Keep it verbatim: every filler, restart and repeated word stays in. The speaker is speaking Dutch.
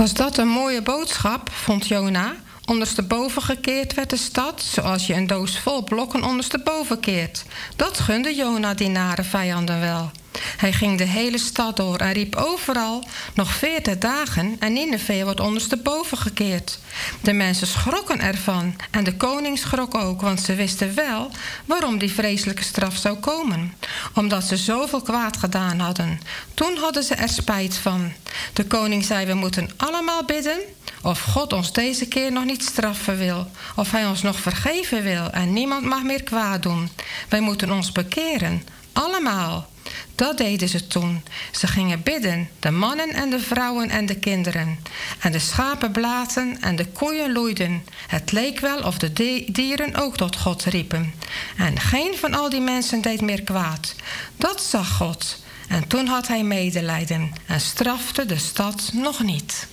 Was dat een mooie boodschap, vond Jona? Ondersteboven gekeerd werd de stad, zoals je een doos vol blokken ondersteboven keert. Dat gunde Jona die nare vijanden wel. Hij ging de hele stad door en riep overal: nog veertig dagen en Nineve wordt ondersteboven gekeerd. De mensen schrokken ervan en de koning schrok ook, want ze wisten wel waarom die vreselijke straf zou komen. Omdat ze zoveel kwaad gedaan hadden. Toen hadden ze er spijt van. De koning zei: we moeten allemaal bidden of God ons deze keer nog niet straffen wil, of hij ons nog vergeven wil en niemand mag meer kwaad doen. Wij moeten ons bekeren, allemaal. Dat deden ze toen. Ze gingen bidden, de mannen en de vrouwen en de kinderen. En de schapen blaten en de koeien loeiden. Het leek wel of de dieren ook tot God riepen. En geen van al die mensen deed meer kwaad. Dat zag God. En toen had hij medelijden en strafte de stad nog niet.